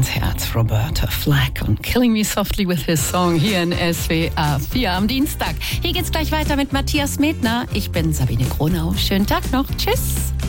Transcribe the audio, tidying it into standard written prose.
ans Herz. Roberta Flack und Killing Me Softly with His Song hier in SWR 4 am Dienstag. Hier geht's gleich weiter mit Matthias Medner. Ich bin Sabine Gronau. Schönen Tag noch. Tschüss.